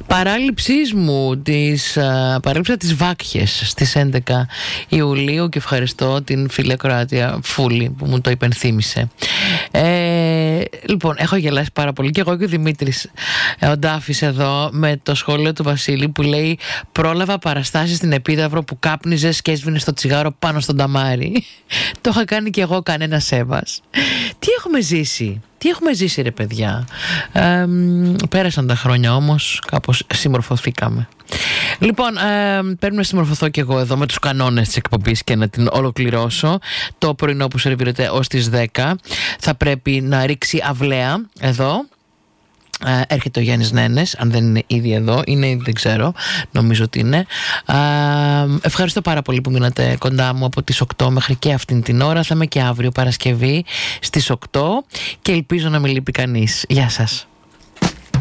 παράληψής μου παράληψα τις Βάκχες στις 11 Ιουλίου και ευχαριστώ την φίλη ακροάτρια Φούλη που μου το υπενθύμησε. Λοιπόν, έχω γελάσει πάρα πολύ και εγώ και ο Δημήτρης ο Ντάφης εδώ με το σχόλιο του Βασίλη που λέει πρόλαβα παραστάσεις στην Επίδαυρο που κάπνιζες και έσβηνες το τσιγάρο πάνω στον ταμάρι. Το είχα κάνει και εγώ, κανένα σέβας. Τι έχουμε ζήσει ρε παιδιά. Πέρασαν τα χρόνια όμως, κάπως συμμορφωθήκαμε. Λοιπόν, πρέπει να συμμορφωθώ και εγώ εδώ με τους κανόνες της εκπομπής και να την ολοκληρώσω. Το πρωινό που σερβίρεται ως τις 10 θα πρέπει να ρίξει αυλαία εδώ. Έρχεται ο Γιάννης Νένες, αν δεν είναι ήδη εδώ, είναι, δεν ξέρω, νομίζω ότι είναι. Ευχαριστώ πάρα πολύ που μείνατε κοντά μου από τις 8 μέχρι και αυτήν την ώρα. Θα είμαι και αύριο Παρασκευή στις 8 και ελπίζω να μην λείπει κανείς. Γεια σας.